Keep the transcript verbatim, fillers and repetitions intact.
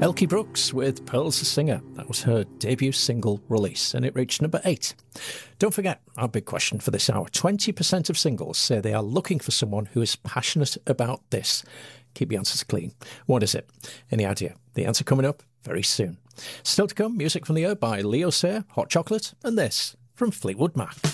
Elkie Brooks with Pearls the Singer. That was her debut single release, and it reached number eight. Don't forget our big question for this hour. twenty percent of singles say they are looking for someone who is passionate about this. Keep your answers clean. What is it? Any idea? The answer coming up very soon. Still to come, music from the earth by Leo Sayer, Hot Chocolate, and this from Fleetwood Mac.